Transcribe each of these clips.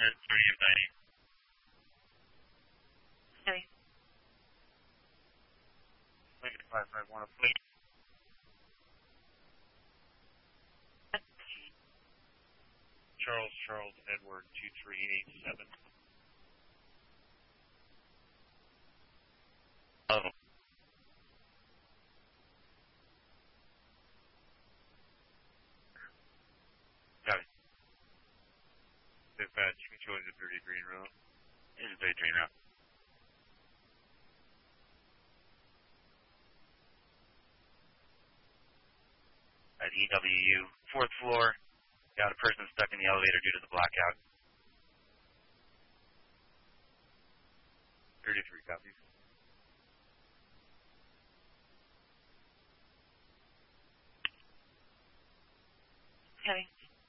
Heavy. Lincoln 551, fleet. Charles, Edward 2387. Oh. Got it. Dispatch, controlling the 30 Green Road. It's a 30 Green Road. At EWU, 4th floor. Got a person stuck in the elevator due to the blackout. 33 copies. Heavy.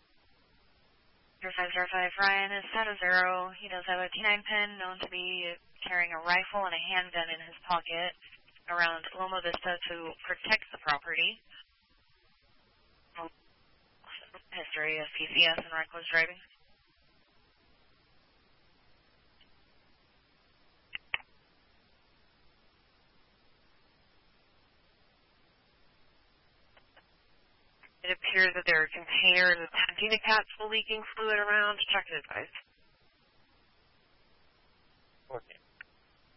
0505, Ryan is status 0. He does have a T9 pin known to be carrying a rifle and a handgun in his pocket around Loma Vista to protect the property. History of PCS and reckless driving. It appears that there are containers of Tadina caps leaking fluid around. Check it, advice.